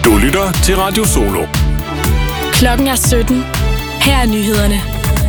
Du lytter til Radio Solo. Klokken er 17. Her er nyhederne.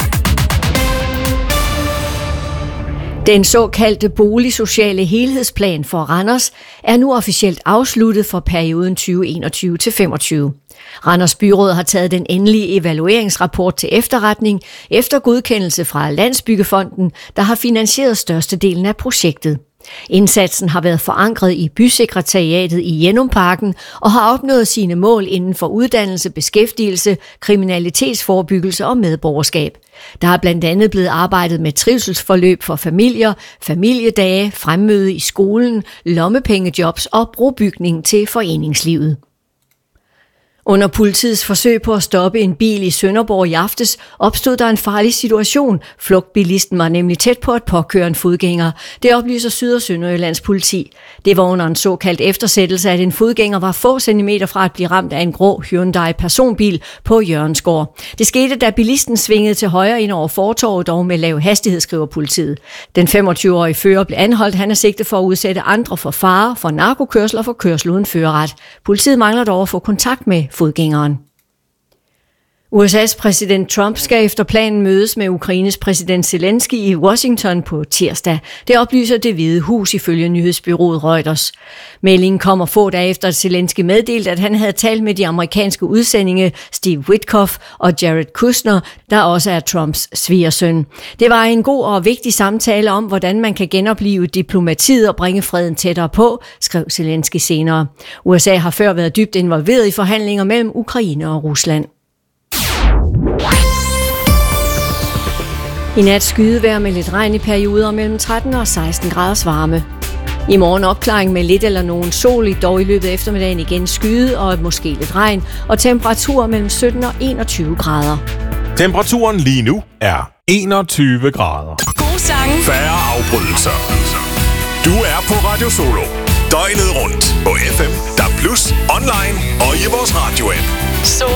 Den såkaldte boligsociale helhedsplan for Randers er nu officielt afsluttet for perioden 2021 til 25. Randers Byråd har taget den endelige evalueringsrapport til efterretning efter godkendelse fra Landsbyggefonden, der har finansieret størstedelen af projektet. Indsatsen har været forankret i bysekretariatet i Jennumparken og har opnået sine mål inden for uddannelse, beskæftigelse, kriminalitetsforebyggelse og medborgerskab. Der er blandt andet blevet arbejdet med trivselsforløb for familier, familiedage, fremmøde i skolen, lommepengejobs og brobygning til foreningslivet. Under politiets forsøg på at stoppe en bil i Sønderborg i aftes, opstod der en farlig situation. Flugtbilisten var nemlig tæt på at påkøre en fodgænger. Det oplyser Syd- og Sønderjyllands politi. Det var under en såkaldt eftersættelse, at en fodgænger var få centimeter fra at blive ramt af en grå Hyundai personbil på Jørgensgård. Det skete, da bilisten svingede til højre ind over fortovet, dog med lav hastighed, skriver politiet. Den 25-årige fører blev anholdt. Han er sigtet for at udsætte andre for fare, for narkokørsel og for kørsel uden førerret. Politiet mangler dog at få kontakt med fodgængeren. USA's præsident Trump skal efter planen mødes med Ukraines præsident Zelensky i Washington på tirsdag. Det oplyser Det Hvide Hus ifølge nyhedsbureauet Reuters. Meldingen kommer få dage efter, at Zelensky meddelte, at han havde talt med de amerikanske udsendinge Steve Witkoff og Jared Kushner, der også er Trumps svigersøn. Det var en god og vigtig samtale om, hvordan man kan genoplive diplomatiet og bringe freden tættere på, skrev Zelensky senere. USA har før været dybt involveret i forhandlinger mellem Ukraine og Rusland. I nat skydevejr med lidt regn i perioder mellem 13 og 16 graders varme. I morgen opklaring med lidt eller nogen sol, dog i løbet af eftermiddagen igen skyde og måske lidt regn, og temperatur mellem 17 og 21 grader. Temperaturen lige nu er 21 grader. God sang. Færre afbrydelser. Du er på Radio Solo. Døgnet rundt på FM, DAB+, online og i vores radio-app. Solo.